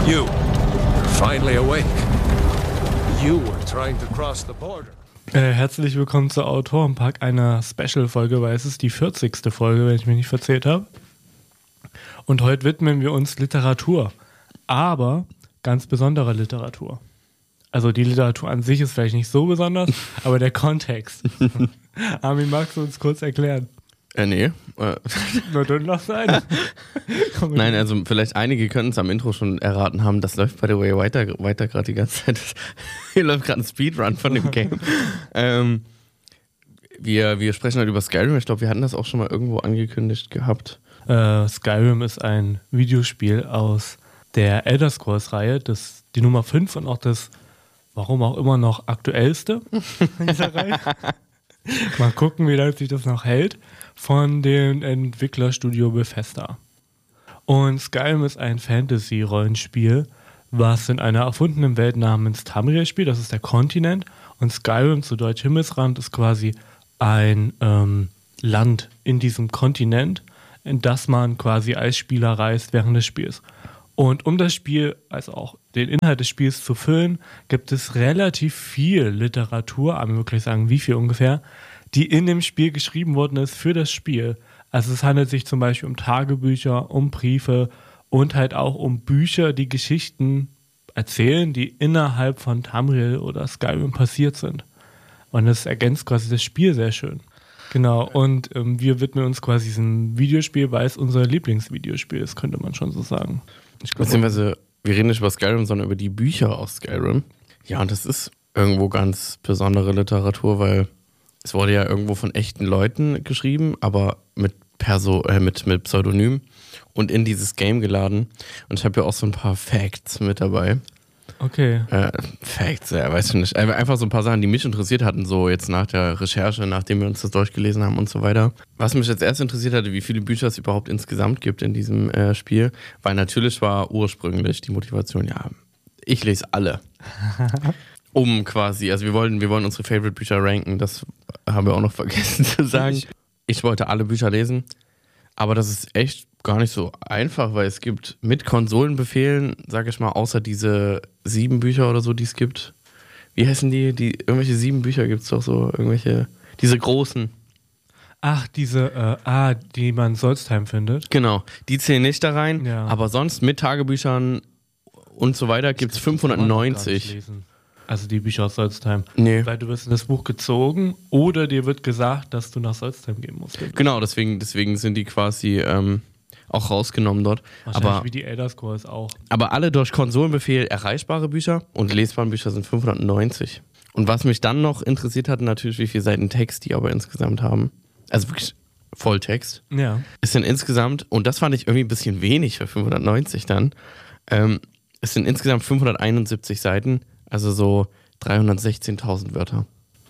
You, you're finally awake. You were trying to cross the border. Herzlich willkommen zur Autorenpack, einer Special-Folge, weil es ist die 40. Folge, wenn ich mich nicht verzählt habe. Und heute widmen wir uns Literatur, aber ganz besonderer Literatur. Also die Literatur an sich ist vielleicht nicht so besonders, aber der Kontext. Armin, magst du uns kurz erklären? Nee. Na dann lass sein. Nein, also vielleicht einige können es am Intro schon erraten haben. Das läuft, by the way, weiter gerade die ganze Zeit. Hier läuft gerade ein Speedrun von dem Game. Wir sprechen halt über Skyrim. Ich glaube, wir hatten das auch schon mal irgendwo angekündigt gehabt. Skyrim ist ein Videospiel aus der Elder Scrolls-Reihe. Die Nummer 5 und auch das, warum auch immer noch, aktuellste in dieser Reihe. Mal gucken, wie lange sich das noch hält. Von dem Entwicklerstudio Bethesda. Und Skyrim ist ein Fantasy-Rollenspiel, was in einer erfundenen Welt namens Tamriel spielt. Das ist der Kontinent. Und Skyrim, zu Deutsch Himmelsrand, ist quasi ein Land in diesem Kontinent, in das man quasi als Spieler reist während des Spiels. Und um das Spiel, also auch den Inhalt des Spiels zu füllen, gibt es relativ viel Literatur, aber wirklich sagen, wie viel ungefähr, die in dem Spiel geschrieben worden ist für das Spiel. Also es handelt sich zum Beispiel um Tagebücher, um Briefe und halt auch um Bücher, die Geschichten erzählen, die innerhalb von Tamriel oder Skyrim passiert sind. Und das ergänzt quasi das Spiel sehr schön. Genau, und wir widmen uns quasi diesem Videospiel, weil es unser Lieblingsvideospiel ist, könnte man schon so sagen. Beziehungsweise, wir reden nicht über Skyrim, sondern über die Bücher aus Skyrim. Ja, und das ist irgendwo ganz besondere Literatur, weil es wurde ja irgendwo von echten Leuten geschrieben, aber mit Pseudonym und in dieses Game geladen. Und ich habe ja auch so ein paar Facts mit dabei. Okay. Facts, ja, weiß ich nicht. Einfach so ein paar Sachen, die mich interessiert hatten, so jetzt nach der Recherche, nachdem wir uns das durchgelesen haben und so weiter. Was mich jetzt erst interessiert hatte, wie viele Bücher es überhaupt insgesamt gibt in diesem Spiel, weil natürlich war ursprünglich die Motivation, ja, ich lese alle. Um quasi, also wir wollen unsere Favorite-Bücher ranken, das haben wir auch noch vergessen zu sagen. Ich wollte alle Bücher lesen, aber das ist echt gar nicht so einfach, weil es gibt mit Konsolenbefehlen, sag ich mal, außer diese 7 Bücher oder so, die es gibt. Wie heißen die? Irgendwelche 7 Bücher gibt es doch so, diese großen. Ach, diese, die man in Solstheim findet. Genau, die zählen nicht da rein, ja. Aber sonst mit Tagebüchern und so weiter gibt es 590. Also die Bücher aus Solstheim. Nee. Weil du wirst in das Buch gezogen oder dir wird gesagt, dass du nach Solstheim gehen musst. Genau, deswegen sind die quasi auch rausgenommen dort. Wahrscheinlich aber, wie die Elder Scrolls auch. Aber alle durch Konsolenbefehl erreichbare Bücher und lesbare Bücher sind 590. Und was mich dann noch interessiert hat, natürlich, wie viele Seiten Text die aber insgesamt haben. Also wirklich Volltext. Ja. Es sind insgesamt, und das fand ich irgendwie ein bisschen wenig für 590 dann, es sind insgesamt 571 Seiten, also so 316.000 Wörter.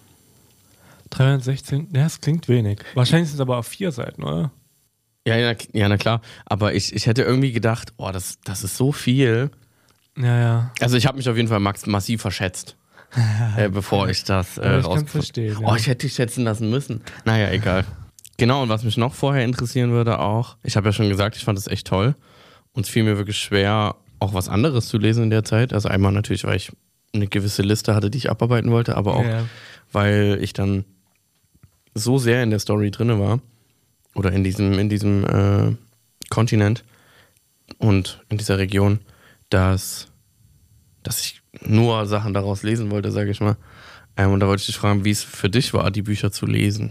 316? Ja, das klingt wenig. Wahrscheinlich sind es aber auf 4 Seiten, oder? Ja, na klar. Aber ich hätte irgendwie gedacht, oh, das ist so viel. Ja. Also ich habe mich auf jeden Fall massiv verschätzt, bevor ich das ich kann verstehen. Oh, ich hätte dich schätzen lassen müssen. Naja, egal. Genau, und was mich noch vorher interessieren würde auch, ich habe ja schon gesagt, ich fand das echt toll. Und es fiel mir wirklich schwer, auch was anderes zu lesen in der Zeit. Also einmal natürlich, weil ich eine gewisse Liste hatte, die ich abarbeiten wollte, aber auch, weil ich dann so sehr in der Story drin war oder in diesem Kontinent und in dieser Region, dass ich nur Sachen daraus lesen wollte, sage ich mal. Und da wollte ich dich fragen, wie es für dich war, die Bücher zu lesen.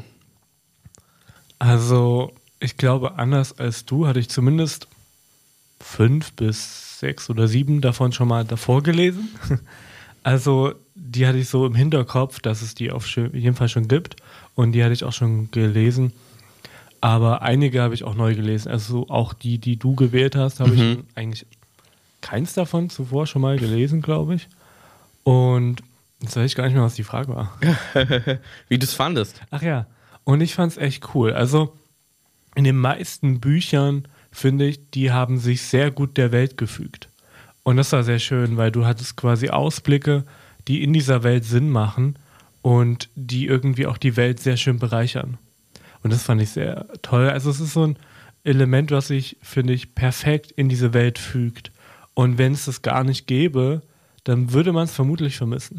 Also, ich glaube, anders als du hatte ich zumindest 5 bis 6 oder 7 davon schon mal davor gelesen. Also, die hatte ich so im Hinterkopf, dass es die auf jeden Fall schon gibt. Und die hatte ich auch schon gelesen. Aber einige habe ich auch neu gelesen. Also auch die du gewählt hast, habe ich eigentlich keins davon zuvor schon mal gelesen, glaube ich. Und jetzt weiß ich gar nicht mehr, was die Frage war. Wie du es fandest. Ach ja, und ich fand es echt cool. Also in den meisten Büchern, finde ich, die haben sich sehr gut der Welt gefügt. Und das war sehr schön, weil du hattest quasi Ausblicke, die in dieser Welt Sinn machen und die irgendwie auch die Welt sehr schön bereichern. Und das fand ich sehr toll. Also es ist so ein Element, was sich, finde ich, perfekt in diese Welt fügt. Und wenn es das gar nicht gäbe, dann würde man es vermutlich vermissen.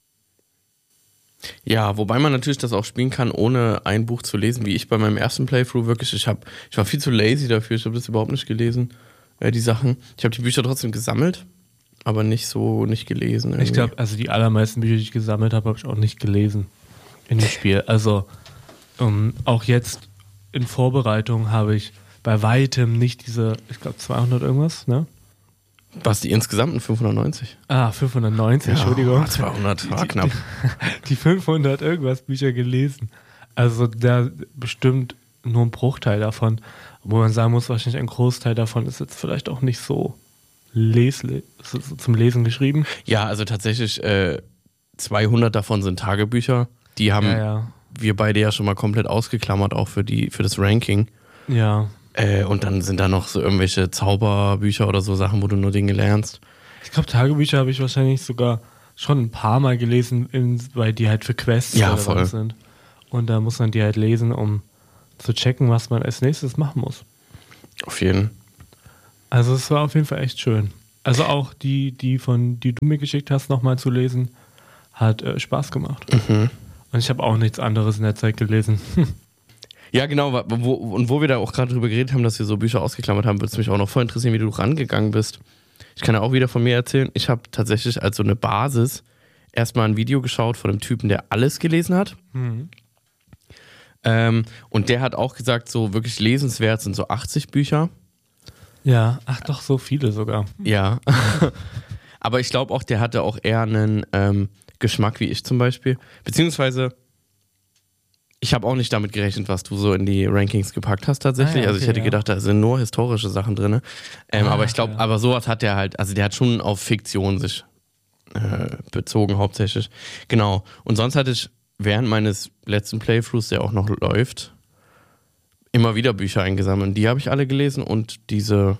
Ja, wobei man natürlich das auch spielen kann, ohne ein Buch zu lesen, wie ich bei meinem ersten Playthrough wirklich. Ich war viel zu lazy dafür, ich habe das überhaupt nicht gelesen, die Sachen. Ich habe die Bücher trotzdem gesammelt, aber nicht gelesen. Irgendwie. Ich glaube, also die allermeisten Bücher, die ich gesammelt habe, habe ich auch nicht gelesen in dem Spiel. Also auch jetzt in Vorbereitung habe ich bei weitem nicht diese, ich glaube 200 irgendwas, ne? Was, die insgesamten 590? 590, Entschuldigung. Ja, 200, war knapp. Die 500 irgendwas Bücher gelesen. Also da bestimmt nur ein Bruchteil davon. Wo man sagen muss, wahrscheinlich ein Großteil davon ist jetzt vielleicht auch nicht so zum Lesen geschrieben. Ja, also tatsächlich 200 davon sind Tagebücher. Die haben wir beide ja schon mal komplett ausgeklammert, auch für das Ranking. Ja. Und dann sind da noch so irgendwelche Zauberbücher oder so Sachen, wo du nur Dinge lernst. Ich glaube, Tagebücher habe ich wahrscheinlich sogar schon ein paar Mal gelesen, weil die halt für Quests relevant sind. Und da muss man die halt lesen, um zu checken, was man als nächstes machen muss. Auf jeden. Also es war auf jeden Fall echt schön. Also auch die du mir geschickt hast, nochmal zu lesen, hat Spaß gemacht. Mhm. Und ich habe auch nichts anderes in der Zeit gelesen. Ja, genau, wo wir da auch gerade drüber geredet haben, dass wir so Bücher ausgeklammert haben, würde es mich auch noch voll interessieren, wie du rangegangen bist. Ich kann ja auch wieder von mir erzählen, ich habe tatsächlich als so eine Basis erstmal ein Video geschaut von einem Typen, der alles gelesen hat. Mhm. Und der hat auch gesagt, so wirklich lesenswert sind so 80 Bücher. Ja, ach doch, so viele sogar. Ja, aber ich glaube auch, der hatte auch eher einen Geschmack wie ich zum Beispiel. Beziehungsweise ich habe auch nicht damit gerechnet, was du so in die Rankings gepackt hast tatsächlich. Okay, also ich hätte gedacht, da sind nur historische Sachen drin. Aber ich glaube, aber sowas hat der halt, also der hat schon auf Fiktion sich bezogen hauptsächlich. Genau. Und sonst hatte ich während meines letzten Playthroughs, der auch noch läuft, immer wieder Bücher eingesammelt. Die habe ich alle gelesen und diese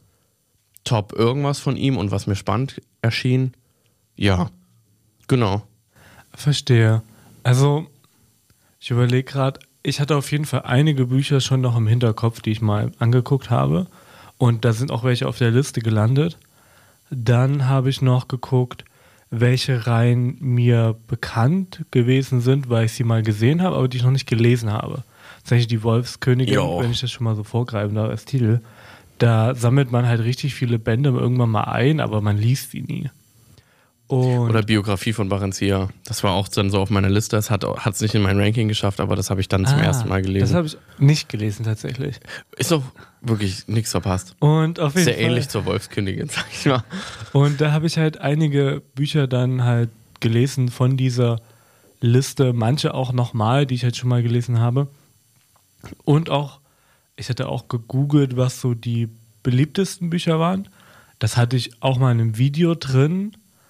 Top irgendwas von ihm und was mir spannend erschien, ja, genau. Verstehe. Also ich überlege gerade, ich hatte auf jeden Fall einige Bücher schon noch im Hinterkopf, die ich mal angeguckt habe. Und da sind auch welche auf der Liste gelandet. Dann habe ich noch geguckt, welche Reihen mir bekannt gewesen sind, weil ich sie mal gesehen habe, aber die ich noch nicht gelesen habe. Tatsächlich die Wolfskönigin, wenn ich das schon mal so vorgreifen darf als Titel. Da sammelt man halt richtig viele Bände irgendwann mal ein, aber man liest sie nie. Oder Biografie von Barenzier. Das war auch dann so auf meiner Liste. Es hat es nicht in mein Ranking geschafft, aber das habe ich dann zum ersten Mal gelesen. Das habe ich nicht gelesen tatsächlich. Ist doch wirklich nichts verpasst. Und auf jeden Sehr Fall ähnlich zur Wolfskönigin, sag ich mal. Und da habe ich halt einige Bücher dann halt gelesen von dieser Liste. Manche auch nochmal, die ich halt schon mal gelesen habe. Und auch, ich hatte auch gegoogelt, was so die beliebtesten Bücher waren. Das hatte ich auch mal in einem Video drin,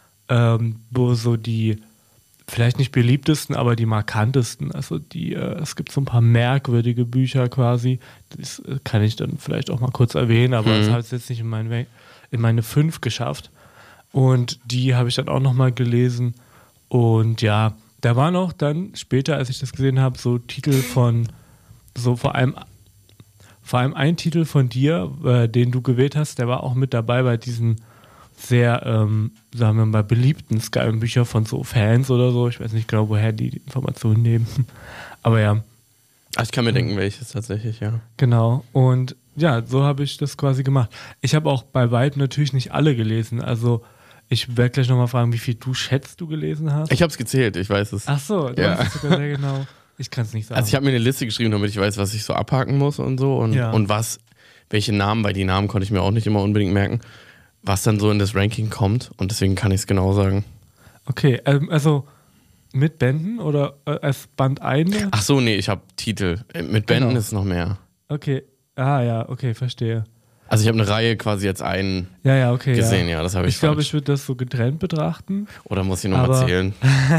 wo so die, vielleicht nicht beliebtesten, aber die markantesten, also es gibt so ein paar merkwürdige Bücher quasi, das kann ich dann vielleicht auch mal kurz erwähnen, aber das hat es jetzt nicht in meine 5 geschafft. Und die habe ich dann auch nochmal gelesen. Und ja, da waren auch dann später, als ich das gesehen habe, so Titel von, so vor allem ein Titel von dir, den du gewählt hast, der war auch mit dabei bei diesen sehr, sagen wir mal, beliebten Skyrim-Bücher von so Fans oder so. Ich weiß nicht genau, woher die Informationen nehmen. Aber ja. Ich kann mir denken, welches tatsächlich, ja. Genau. Und ja, so habe ich das quasi gemacht. Ich habe auch bei weitem natürlich nicht alle gelesen. Also ich werde gleich nochmal fragen, wie viel du schätzt du gelesen hast. Ich habe es gezählt, ich weiß es. Ach so, du weißt es sogar sehr genau. Ich kann es nicht sagen. Also ich habe mir eine Liste geschrieben, damit ich weiß, was ich so abhaken muss und so. Und welche Namen, weil die Namen konnte ich mir auch nicht immer unbedingt merken, was dann so in das Ranking kommt. Und deswegen kann ich es genau sagen. Okay, also mit Bänden oder als Band 1? Ach so, nee, ich habe Titel. Mit Bänden ist es noch mehr. Okay, ja, okay, verstehe. Also ich habe eine Reihe quasi jetzt okay, gesehen, ja, das habe ich. Ich glaube, ich würde das so getrennt betrachten. Oder muss ich noch mal erzählen?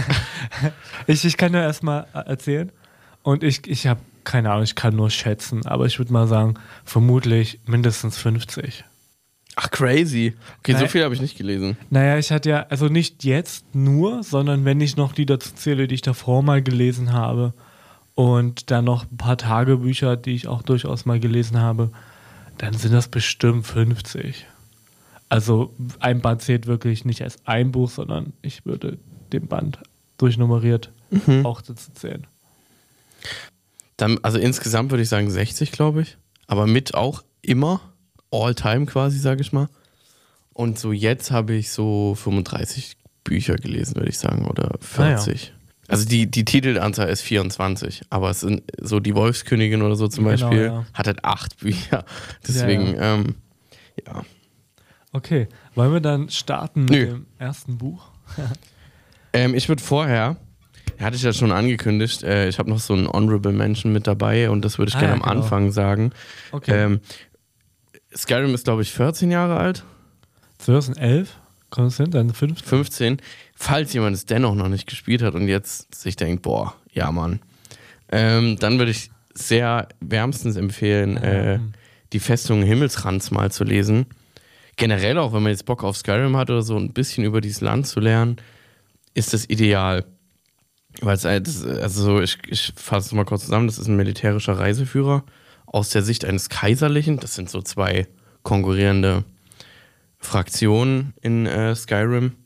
ich kann ja erstmal erzählen. Und ich habe keine Ahnung, ich kann nur schätzen, aber ich würde mal sagen, vermutlich mindestens 50. Ach, crazy. Okay, so viel habe ich nicht gelesen. Naja, ich hatte ja, also nicht jetzt nur, sondern wenn ich noch die dazu zähle, die ich davor mal gelesen habe und dann noch ein paar Tagebücher, die ich auch durchaus mal gelesen habe, dann sind das bestimmt 50. Also ein Band zählt wirklich nicht als ein Buch, sondern ich würde den Band durchnummeriert auch dazu zählen. Dann, also insgesamt würde ich sagen 60, glaube ich. Aber mit auch immer All-Time quasi, sage ich mal. Und so jetzt habe ich so 35 Bücher gelesen, würde ich sagen, oder 40. Also die Titelanzahl ist 24, aber es sind so die Wolfskönigin oder so zum Beispiel hat halt 8 Bücher. Deswegen, ja. Okay, wollen wir dann starten mit dem ersten Buch? Ich würde vorher, hatte ich ja schon angekündigt, ich habe noch so einen Honorable Mention mit dabei und das würde ich gerne am Anfang sagen. Okay. Skyrim ist, glaube ich, 14 Jahre alt. 2011? Kommt es hin? Dann 15? 15. Falls jemand es dennoch noch nicht gespielt hat und jetzt sich denkt, boah, ja Mann. Dann würde ich sehr wärmstens empfehlen, die Festung Himmelsranz mal zu lesen. Generell auch, wenn man jetzt Bock auf Skyrim hat oder so, ein bisschen über dieses Land zu lernen, ist das ideal. Weil ich fasse es mal kurz zusammen, das ist ein militärischer Reiseführer aus der Sicht eines Kaiserlichen. Das sind so 2 konkurrierende Fraktionen in Skyrim.